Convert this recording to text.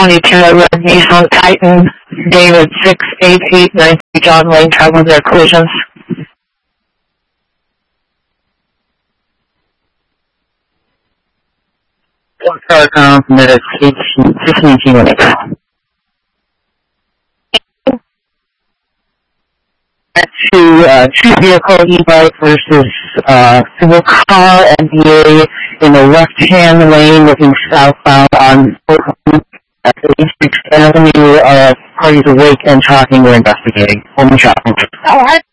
22 at Red Nissan Titan, David 68893 John Lane, traveling their collisions. One car committed 16 minutes. Two vehicle e-bike versus single car NDA in the left-hand lane looking southbound on at the 6th Avenue. Parties awake and talking. We're investigating. Only shopping. All right.